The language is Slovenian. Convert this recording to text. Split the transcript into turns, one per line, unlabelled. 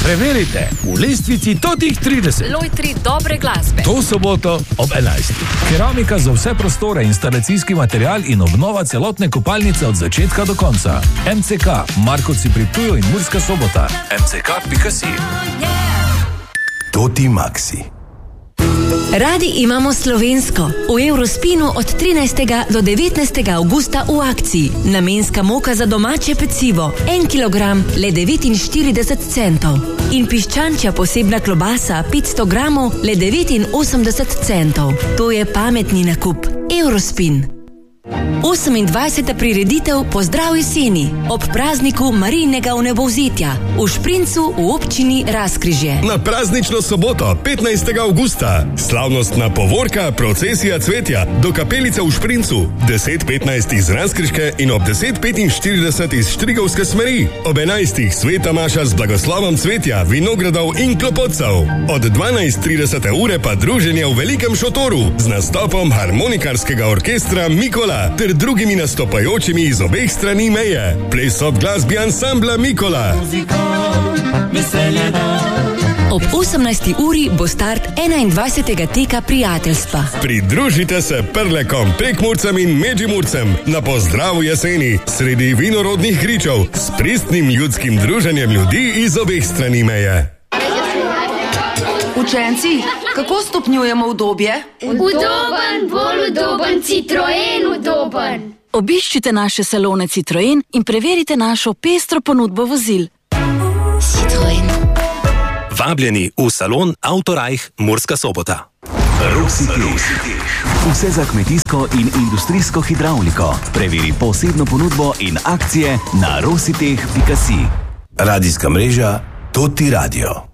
Preverite v lestvici totih 30.
Lojtri dobre glasbe.
To soboto ob 11. Keramika za vse prostore, instalacijski material in obnova celotne kopalnice od začetka do konca. MCK, Markovci pri Ptuju in Murska Sobota. mck.si.
Toti Maxi.
Radi imamo slovensko. V Eurospinu od 13. do 19. avgusta v akciji. Namenska moka za domače pecivo. 1 kilogram, le 49 centov. In piščančja posebna klobasa, 500 gramov, le 89 centov. To je pametni nakup. Eurospin. 28. prireditev Pozdrav jeseni ob prazniku Marijinega vnebovzetja v Šprincu v občini Razkrižje.
Na praznično soboto, 15. avgusta, slavnostna povorka procesija cvetja do kapelice v Šprincu, 10:15 iz Razkrižke in ob 10:45 iz Štrigovske smeri. Ob 11. sveta maša z blagoslovom cvetja, vinogradov in klopotcev. Od 12:30 ure pa druženje v velikem šotoru z nastopom harmonikarskega orkestra Mikola ter drugimi nastopajočimi iz obeh strani meje. Ples ob glasbi ansambla Mikola.
Ob 18. uri bo start 21. teka prijateljstva.
Pridružite se Prlekom, Prekmurcem in Međimurcem na pozdrav jeseni sredi vinorodnih gričev s pristnim ljudskim druženjem ljudi iz obeh strani meje.
Učenci, kako stopnjujemo udobje?
Udoben, bolj udoben, Citroen udoben.
Obiščite naše salone Citroen in preverite našo pestro ponudbo vozil.
Citroen.
Vabljeni v salon Autorajh Murska Sobota.
Rositeh. Vse za kmetijsko in industrijsko hidravliko. Preveri posebno ponudbo in akcije na rositeh.si. Radijska mreža Toti Radio.